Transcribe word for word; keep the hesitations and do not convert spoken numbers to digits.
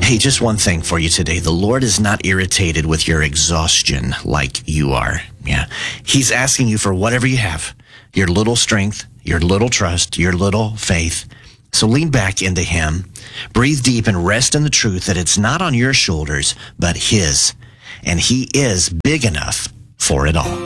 Hey, just one thing for you today. The Lord is not irritated with your exhaustion like you are. Yeah. He's asking you for whatever you have, your little strength, your little trust, your little faith. So lean back into him, breathe deep, and rest in the truth that it's not on your shoulders, but his. And he is big enough for it all.